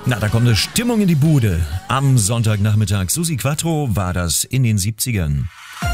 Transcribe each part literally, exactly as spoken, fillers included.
Na, da kommt eine Stimmung in die Bude. Am Sonntagnachmittag. Susi Quattro war das in den siebzigern.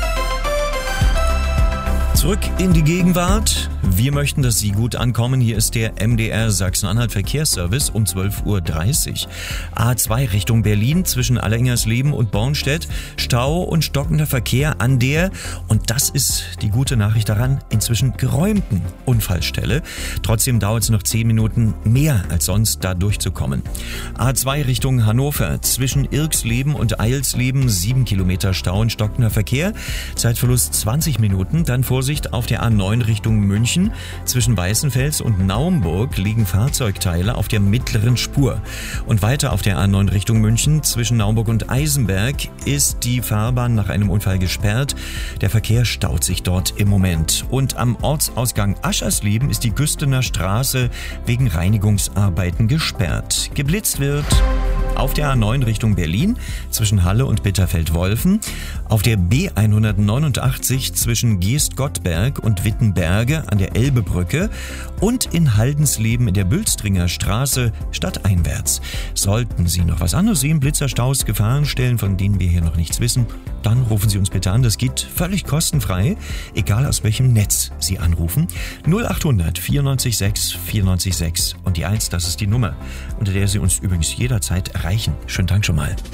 Zurück in die Gegenwart. Wir möchten, dass Sie gut ankommen. Hier ist der M D R Sachsen-Anhalt Verkehrsservice um zwölf Uhr dreißig. A zwei Richtung Berlin zwischen Alleingers-Leben und Bornstedt. Stau und stockender Verkehr an der, und das ist die gute Nachricht daran, inzwischen geräumten Unfallstelle. Trotzdem dauert es noch zehn Minuten mehr als sonst, da durchzukommen. A zwei Richtung Hannover zwischen Irksleben und Eilsleben. sieben Kilometer Stau und stockender Verkehr. Zeitverlust zwanzig Minuten. Dann Vorsicht auf der A neun Richtung München. Zwischen Weißenfels und Naumburg liegen Fahrzeugteile auf der mittleren Spur. Und weiter auf der A neun Richtung München zwischen Naumburg und Eisenberg ist die Fahrbahn nach einem Unfall gesperrt. Der Verkehr staut sich dort im Moment. Und am Ortsausgang Aschersleben ist die Küstener Straße wegen Reinigungsarbeiten gesperrt. Geblitzt wird auf der A neun Richtung Berlin zwischen Halle und Bitterfeld-Wolfen, auf der B hundertneunundachtzig zwischen Geest-Gottberg und Wittenberge an der Elbebrücke und in Haldensleben in der Bülstringer Straße stadteinwärts. Sollten Sie noch was anderes sehen, Blitzerstaus, Gefahrenstellen, von denen wir hier noch nichts wissen, dann rufen Sie uns bitte an. Das geht völlig kostenfrei, egal aus welchem Netz Sie anrufen. null achthundert vierundneunzig sechs vierundneunzig sechs und die eins, das ist die Nummer, unter der Sie uns übrigens jederzeit erreichen. Schönen Dank schon mal.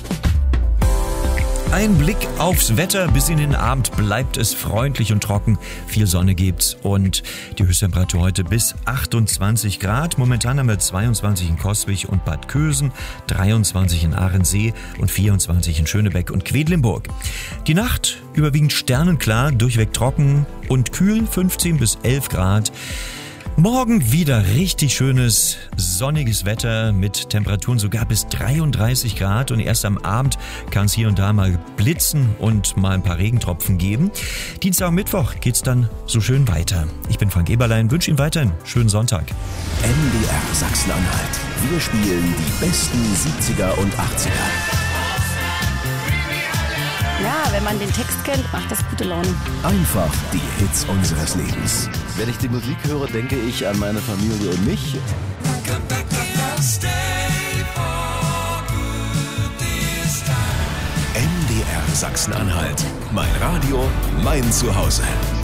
Ein Blick aufs Wetter. Bis in den Abend bleibt es freundlich und trocken. Viel Sonne gibt's und die Höchsttemperatur heute bis achtundzwanzig Grad. Momentan haben wir zweiundzwanzig in Coswig und Bad Kösen, dreiundzwanzig in Ahrensee und vierundzwanzig in Schönebeck und Quedlinburg. Die Nacht überwiegend sternenklar, durchweg trocken und kühl, fünfzehn bis elf Grad. Morgen wieder richtig schönes, sonniges Wetter mit Temperaturen sogar bis dreiunddreißig Grad und erst am Abend kann es hier und da mal blitzen und mal ein paar Regentropfen geben. Dienstag und Mittwoch geht's dann so schön weiter. Ich bin Frank Eberlein, wünsche Ihnen weiterhin einen schönen Sonntag. M D R Sachsen-Anhalt. Wir spielen die besten siebziger und achtziger. Ja, wenn man den Text kennt, macht das gute Laune. Einfach die Hits unseres Lebens. Wenn ich die Musik höre, denke ich an meine Familie und mich. M D R Sachsen-Anhalt. Mein Radio, mein Zuhause.